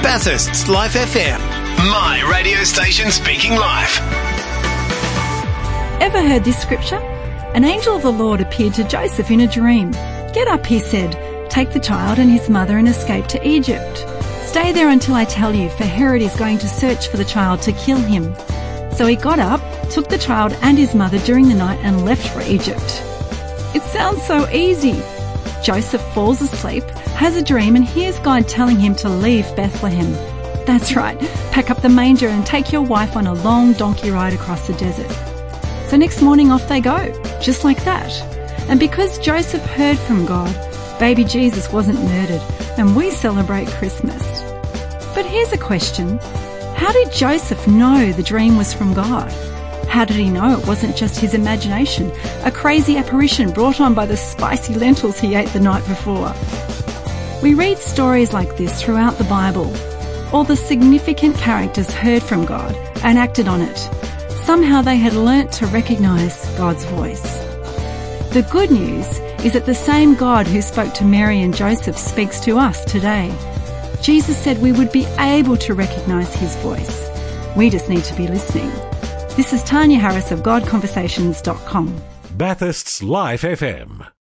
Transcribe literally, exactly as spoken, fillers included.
Bathurst's Life F M. My radio station speaking life. Ever heard this scripture? An angel of the Lord appeared to Joseph in a dream. "Get up," he said, "take the child and his mother and escape to Egypt. Stay there until I tell you, for Herod is going to search for the child to kill him." So he got up, took the child and his mother during the night and left for Egypt. It sounds so easy. Joseph falls asleep, has a dream and hears God telling him to leave Bethlehem. That's right, pack up the manger and take your wife on a long donkey ride across the desert. So next morning off they go, just like that. And because Joseph heard from God, baby Jesus wasn't murdered, and we celebrate Christmas. But here's a question. How did Joseph know the dream was from God? How did he know it wasn't just his imagination, a crazy apparition brought on by the spicy lentils he ate the night before? We read stories like this throughout the Bible. All the significant characters heard from God and acted on it. Somehow they had learnt to recognise God's voice. The good news is that the same God who spoke to Mary and Joseph speaks to us today. Jesus said we would be able to recognise his voice. We just need to be listening. This is Tanya Harris of God Conversations dot com. Bathurst's Life F M.